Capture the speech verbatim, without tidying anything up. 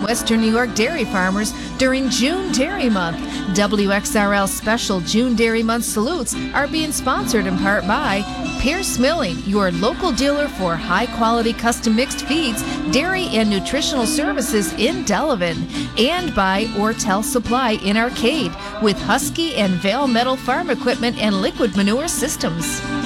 Western New York dairy farmers during June Dairy Month. W X R L special June Dairy Month salutes are being sponsored in part by Pierce Milling, your local dealer for high-quality custom mixed feeds, dairy, and nutritional services in Delavan, and by Ortel Supply in Arcade with Husky and Vale Metal farm equipment and liquid manure systems.